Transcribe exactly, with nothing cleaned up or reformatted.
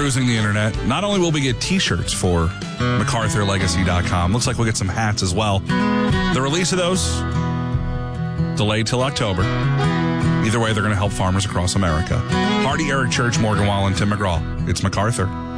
perusing the internet, not only will we get t-shirts for MacArthur Legacy dot com, looks like we'll get some hats as well. The release of those, delayed till October. Either way, they're going to help farmers across America. Hardy, Eric Church, Morgan Wallen, Tim McGraw. It's MacArthur.